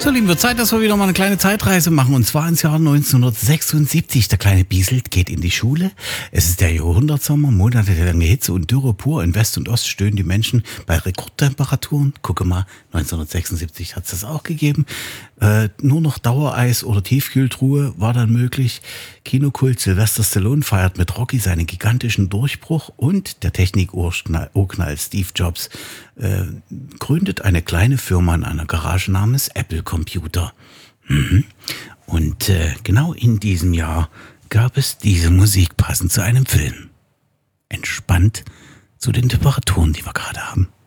So, lieben, wird Zeit, dass wir wieder mal eine kleine Zeitreise machen. Und zwar ins Jahr 1976. Der kleine Bieselt geht in die Schule. Es ist der Jahrhundertsommer, monatelange Hitze und Dürre pur. In West und Ost stöhnen die Menschen bei Rekordtemperaturen. Gucke mal, 1976 hat es das auch gegeben. Nur noch Dauereis oder Tiefkühltruhe war dann möglich. Kinokult Sylvester Stallone feiert mit Rocky seinen gigantischen Durchbruch. Und der Technik-Urknall Steve Jobs gründet eine kleine Firma in einer Garage namens Apple Computer. Und genau in diesem Jahr gab es diese Musik passend zu einem Film. Entspannt zu den Temperaturen, die wir gerade haben.